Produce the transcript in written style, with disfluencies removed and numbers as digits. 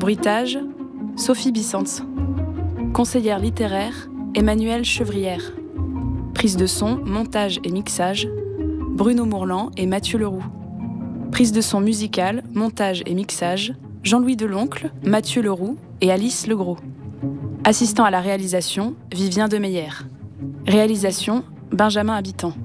Bruitage, Sophie Bissantz. Conseillère littéraire, Emmanuelle Chevrière. Prise de son, montage et mixage, Bruno Mourlan et Mathieu Leroux. Prise de son musicale, montage et mixage, Jean-Louis Deloncle, Mathieu Leroux et Alice Legros. Assistant à la réalisation, Vivien Demeyer. Réalisation, Benjamin Habitant.